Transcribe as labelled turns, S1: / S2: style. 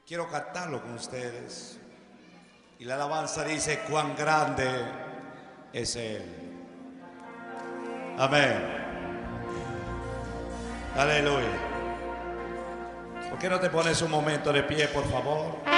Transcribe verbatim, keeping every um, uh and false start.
S1: quiero cantarlo con ustedes. Y la alabanza dice: cuán grande es Él. Amén. Aleluya. ¿Por qué no te pones un momento de pie, por favor?